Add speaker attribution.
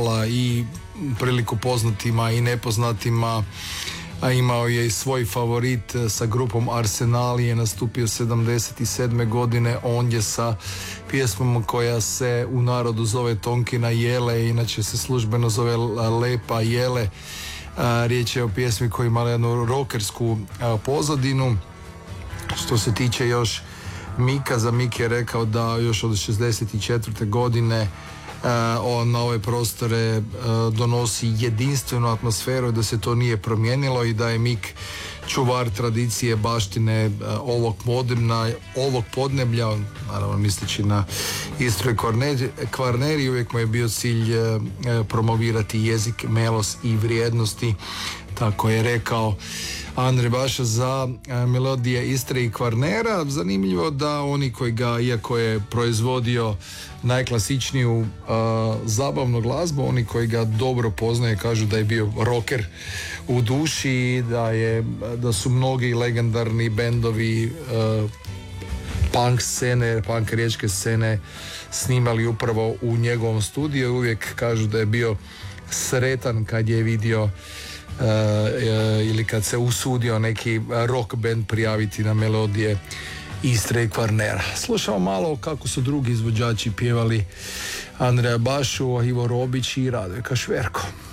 Speaker 1: i priliku poznatima i nepoznatima, a imao je i svoj favorit sa grupom Arsenal, je nastupio 77. godine ondje sa pjesmom koja se u narodu zove Tonkina Jele, inače se službeno zove Lepa Jele. Riječ je o pjesmi koja ima jednu rockersku pozadinu. Što se tiče još Mika, za Mik je rekao da još od 64. godine on na ove prostore donosi jedinstvenu atmosferu i da se to nije promijenilo i da je Mik čuvar tradicije, baštine ovog podneblja, naravno misleći na Istru i Kvarner, i uvijek mu je bio cilj promovirati jezik, melos i vrijednosti. Tako je rekao Andrej Baša za melodije Istre i Kvarnera. Zanimljivo da oni koji ga, iako je proizvodio najklasičniju zabavnu glazbu, oni koji ga dobro poznaju kažu da je bio rocker u duši i da su mnogi legendarni bendovi punk scene, punk riječke scene snimali upravo u njegovom studiju. Uvijek kažu da je bio sretan kad je vidio ili kad se usudio neki rock band prijaviti na melodije Istre i Kvarnera. Slušamo malo kako su drugi izvođači pjevali Andreja Bašu, Ivo Robić i Radojka Šverko.